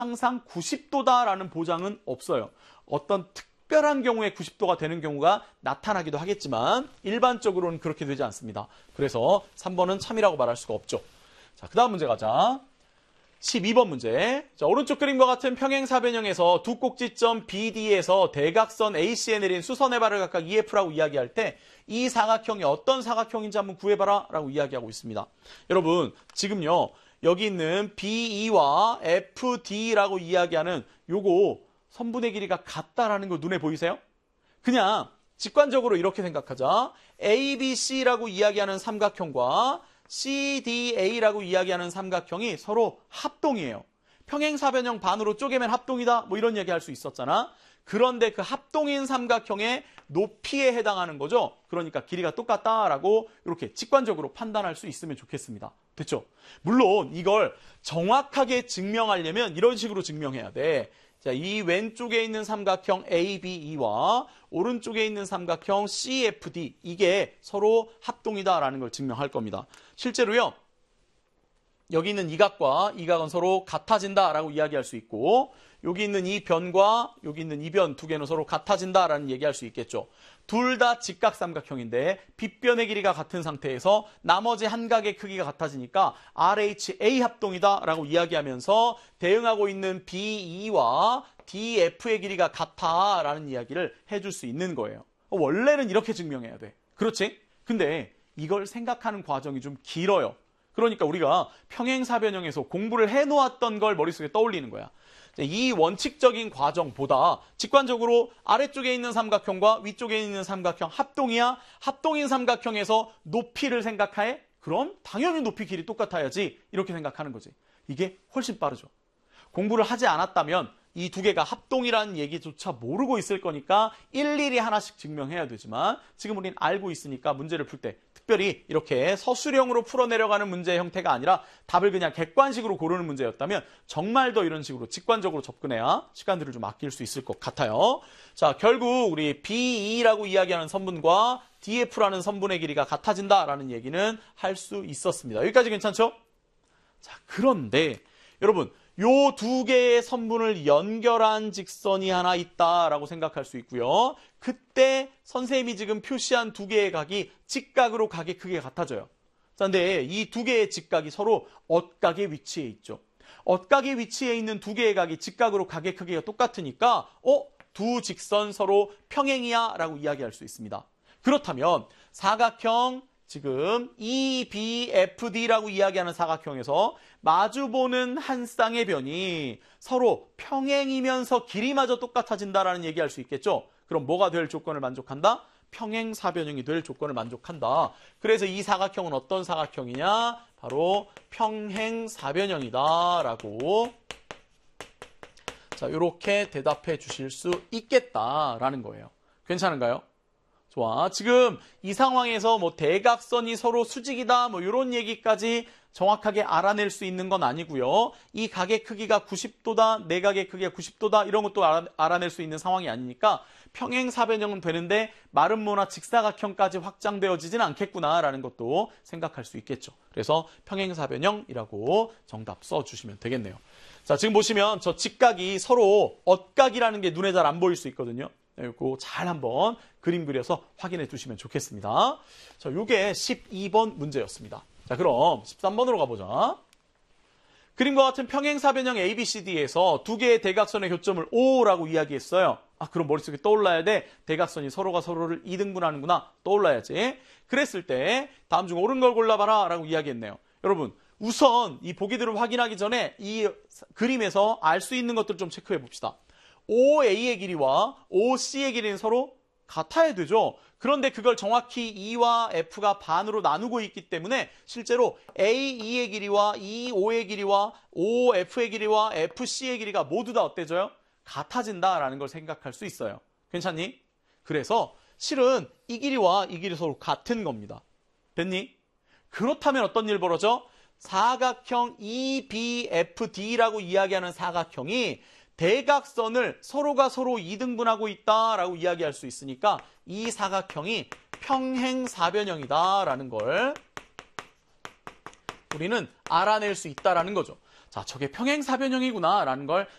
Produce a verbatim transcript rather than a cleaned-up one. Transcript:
항상 구십 도다라는 보장은 없어요. 어떤 특별한 경우에 구십 도가 되는 경우가 나타나기도 하겠지만 일반적으로는 그렇게 되지 않습니다. 그래서 삼 번은 참이라고 말할 수가 없죠. 자, 그 다음 문제 가자. 십이 번 문제. 자, 오른쪽 그림과 같은 평행사변형에서 두 꼭지점 비디에서 대각선 에이씨에 내린 수선의 발을 각각 이에프라고 이야기할 때 이 사각형이 어떤 사각형인지 한번 구해봐라 라고 이야기하고 있습니다. 여러분, 지금요, 여기 있는 비이와 에프디라고 이야기하는 요거 선분의 길이가 같다라는 거 눈에 보이세요? 그냥 직관적으로 이렇게 생각하자. 에이비씨라고 이야기하는 삼각형과 씨디에이라고 이야기하는 삼각형이 서로 합동이에요. 평행사변형 반으로 쪼개면 합동이다 뭐 이런 얘기 할 수 있었잖아. 그런데 그 합동인 삼각형의 높이에 해당하는 거죠. 그러니까 길이가 똑같다라고 이렇게 직관적으로 판단할 수 있으면 좋겠습니다. 됐죠? 물론 이걸 정확하게 증명하려면 이런 식으로 증명해야 돼. 자, 이 왼쪽에 있는 삼각형 에이비이와 오른쪽에 있는 삼각형 씨에프디 이게 서로 합동이다라는 걸 증명할 겁니다. 실제로요. 여기 있는 이 각과 이 각은 서로 같아진다라고 이야기할 수 있고 여기 있는 이 변과 여기 있는 이 변 두 개는 서로 같아진다라는 얘기할 수 있겠죠. 둘 다 직각삼각형인데 빗변의 길이가 같은 상태에서 나머지 한 각의 크기가 같아지니까 알에이치에이 합동이다라고 이야기하면서 대응하고 있는 비이와 디에프의 길이가 같다라는 이야기를 해줄 수 있는 거예요. 원래는 이렇게 증명해야 돼. 그렇지? 근데 이걸 생각하는 과정이 좀 길어요. 그러니까 우리가 평행사변형에서 공부를 해놓았던 걸 머릿속에 떠올리는 거야. 이 원칙적인 과정보다 직관적으로 아래쪽에 있는 삼각형과 위쪽에 있는 삼각형 합동이야. 합동인 삼각형에서 높이를 생각해? 그럼 당연히 높이 길이 똑같아야지. 이렇게 생각하는 거지. 이게 훨씬 빠르죠. 공부를 하지 않았다면 이 두 개가 합동이라는 얘기조차 모르고 있을 거니까 일일이 하나씩 증명해야 되지만 지금 우린 알고 있으니까 문제를 풀 때 특별히 이렇게 서술형으로 풀어내려가는 문제의 형태가 아니라 답을 그냥 객관식으로 고르는 문제였다면 정말 더 이런 식으로 직관적으로 접근해야 시간들을 좀 아낄 수 있을 것 같아요. 자, 결국 우리 비이라고 이야기하는 선분과 디에프라는 선분의 길이가 같아진다라는 얘기는 할 수 있었습니다. 여기까지 괜찮죠? 자, 그런데 여러분 요 두 개의 선분을 연결한 직선이 하나 있다라고 생각할 수 있고요. 그때 선생님이 지금 표시한 두 개의 각이 직각으로 각의 크기가 같아져요. 자, 근데 이 두 개의 직각이 서로 엇각의 위치에 있죠. 엇각의 위치에 있는 두 개의 각이 직각으로 각의 크기가 똑같으니까 어? 두 직선 서로 평행이야 라고 이야기할 수 있습니다. 그렇다면 사각형 지금 이비에프디라고 이야기하는 사각형에서 마주보는 한 쌍의 변이 서로 평행이면서 길이마저 똑같아진다라는 얘기할 수 있겠죠. 그럼 뭐가 될 조건을 만족한다? 평행사변형이 될 조건을 만족한다. 그래서 이 사각형은 어떤 사각형이냐? 바로 평행사변형이다라고 자, 이렇게 대답해 주실 수 있겠다라는 거예요. 괜찮은가요? 좋아. 지금 이 상황에서 뭐 대각선이 서로 수직이다 뭐 이런 얘기까지 정확하게 알아낼 수 있는 건 아니고요. 이 각의 크기가 구십 도다, 내 각의 크기가 구십 도다 이런 것도 알아, 알아낼 수 있는 상황이 아니니까 평행사변형은 되는데 마름모나 직사각형까지 확장되어지진 않겠구나라는 것도 생각할 수 있겠죠. 그래서 평행사변형이라고 정답 써주시면 되겠네요. 자, 지금 보시면 저 직각이 서로 엇각이라는 게 눈에 잘 안 보일 수 있거든요. 이거 잘 한번 그림 그려서 확인해 두시면 좋겠습니다. 자, 요게 십이 번 문제였습니다. 자, 그럼 십삼 번으로 가보자. 그림과 같은 평행사변형 에이비씨디에서 두 개의 대각선의 교점을 O라고 이야기했어요. 아, 그럼 머릿속에 떠올라야 돼. 대각선이 서로가 서로를 이등분하는구나. 떠올라야지. 그랬을 때 다음 중 옳은 걸 골라봐라 라고 이야기했네요. 여러분, 우선 이 보기들을 확인하기 전에 이 그림에서 알 수 있는 것들을 좀 체크해 봅시다. 오에이의 길이와 오씨의 길이는 서로 같아야 되죠. 그런데 그걸 정확히 E와 F가 반으로 나누고 있기 때문에 실제로 에이이의 길이와 이오의 길이와 오에프의 길이와 에프씨의 길이가 모두 다 어때져요? 같아진다라는 걸 생각할 수 있어요. 괜찮니? 그래서 실은 이 길이와 이 길이 서로 같은 겁니다. 됐니? 그렇다면 어떤 일 벌어져? 사각형 이비에프디라고 이야기하는 사각형이 대각선을 서로가 서로 이등분하고 있다라고 이야기할 수 있으니까 이 사각형이 평행사변형이다라는 걸 우리는 알아낼 수 있다라는 거죠. 자, 저게 평행사변형이구나라는 걸